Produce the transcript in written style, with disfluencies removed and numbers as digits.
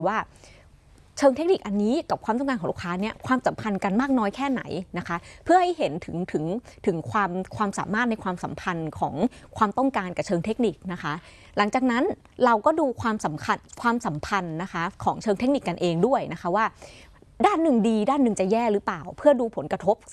ว่าเชิงเทคนิคอันนี้กับความต้องการของลูกค้าเนี่ยความสัมพันธ์กันมากน้อยแค่ไหนนะคะเพื่อให้เห็นถึงความสามารถในความสัมพันธ์ของความต้องการกับเชิงเทคนิคนะคะหลังจากนั้นเราก็ดูความสัมพันธ์นะคะของเชิงเทคนิคกันเองด้วยนะคะว่าด้านหนึ่งดีด้านหนึ่งจะแย่หรือเปล่าเพื่อดูผลกระทบ